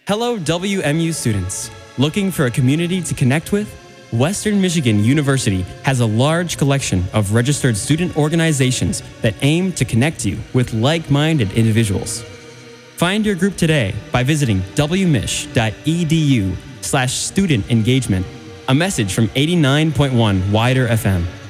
Hello, WMU students. Looking for a community to connect with? Western Michigan University has a large collection of registered student organizations that aim to connect you with like-minded individuals. Find your group today by visiting wmich.edu/student engagement. A message from 89.1 Wider FM.